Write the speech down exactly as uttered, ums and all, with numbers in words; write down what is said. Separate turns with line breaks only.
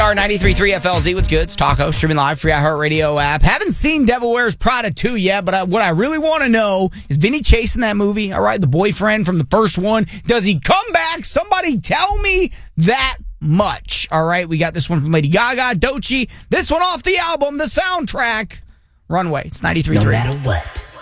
are ninety-three point three F L Z. What's good? It's Taco, streaming live, free iHeartRadio app. Haven't seen Devil Wears Prada two yet, but I, what I really want to know is Vinny Chase in that movie, all right, the boyfriend from the first one. Does he come back? Somebody tell me that much, all right? We got this one from Lady Gaga, Doechii. This one off the album, the soundtrack, Runway. It's ninety-three point three.
No matter what.